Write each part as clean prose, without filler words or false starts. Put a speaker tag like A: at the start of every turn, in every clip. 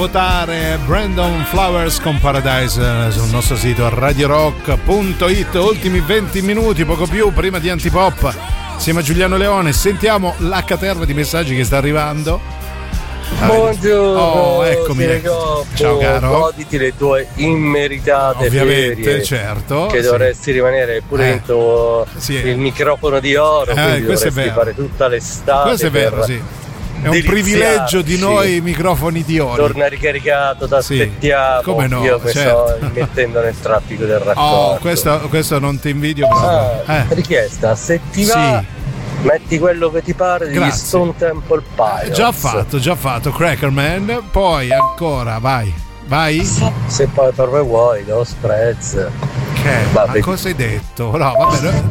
A: Votare Brandon Flowers con Paradise sul nostro sito radiorock.it. Ultimi 20 minuti, poco più, prima di Antipop insieme a Giuliano Leone. Sentiamo la caterva di messaggi che sta arrivando.
B: Buongiorno,
A: oh, eccomi. Ciao caro.
B: Goditi le tue immeritate
A: ovviamente
B: ferie,
A: certo,
B: che dovresti rimanere pure dentro il microfono di oro, quindi dovresti fare tutta l'estate.
A: Questo è vero, sì. È un privilegio di noi microfoni di oro.
B: Torna ricaricato, ti aspettiamo.
A: Come no?
B: Io mi sto mettendo nel traffico del raccordo.
A: Questo non ti invidio proprio.
B: Richiesta, se ti va, metti quello che ti pare di Stone Temple Pilots.
A: Già fatto, Crackerman. Poi ancora, vai.
B: Se poi per me vuoi, lo Spreads.
A: Ma cosa hai detto? No, vabbè.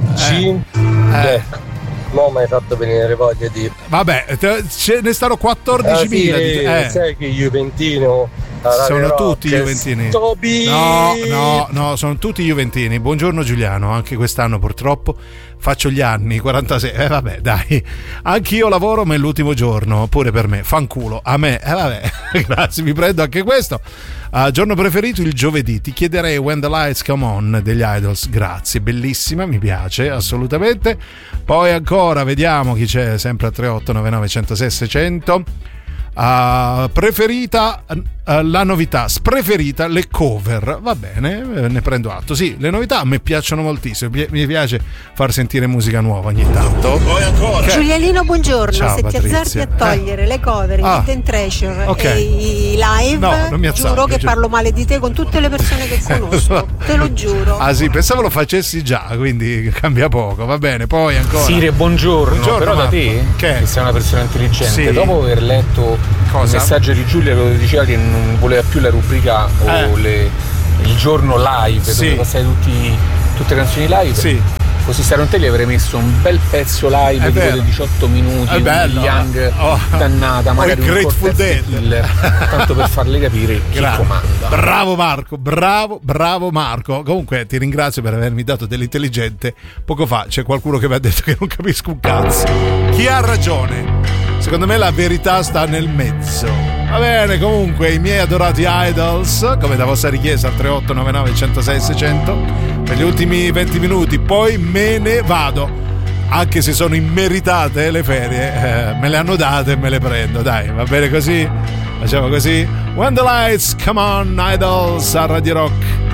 B: No, mi hai fatto venire voglia di.
A: Vabbè, ce ne stanno 14.000.
B: Sai che Juventino
A: sono tutti Juventini. No, sono tutti Juventini. Buongiorno Giuliano, anche quest'anno purtroppo faccio gli anni 46. Vabbè, dai. Anch'io lavoro, ma è l'ultimo giorno, pure per me. Fanculo a me. Vabbè, grazie, mi prendo anche questo. Giorno preferito il giovedì. Ti chiederei When the Lights Come On degli Idols. Grazie, bellissima, mi piace assolutamente. Poi ancora vediamo chi c'è, sempre a 3899 106 600. Preferita la novità, spreferita le cover. Va bene, ne prendo atto. Sì, le novità a me piacciono moltissimo. Mi piace far sentire musica nuova ogni tanto. Poi ancora
C: Giulianino, buongiorno.
A: Ciao,
C: se
A: Patrizia.
C: ti azzardi a togliere le cover, i Hidden Treasure e i live,
A: non mi azzardo,
C: giuro che parlo male di te con tutte le persone che conosco. Te lo giuro.
A: Sì, pensavo lo facessi già, quindi cambia poco. Va bene, poi ancora
D: Sire, buongiorno però
A: Marco.
D: Da te, che sei una persona intelligente, dopo aver letto il messaggio di Giulia dove diceva che non voleva più la rubrica o il giorno live, dove passai tutte le canzoni live, così se non te gli avrei messo un bel pezzo live di 18 minuti, un Young dannata, magari
A: il Grateful Dead
D: Killer, tanto per farle capire chi comanda.
A: Bravo Marco. Comunque ti ringrazio per avermi dato dell'intelligente. Poco fa c'è qualcuno che mi ha detto che non capisco un cazzo. Chi ha ragione? Secondo me la verità sta nel mezzo. Va bene, comunque i miei adorati Idols, come da vostra richiesta al 3899 106 600 per gli ultimi 20 minuti, poi me ne vado. Anche se sono immeritate le ferie, me le hanno date e me le prendo. Dai, va bene così? Facciamo così. When the Lights Come On, Idols a Radio Rock.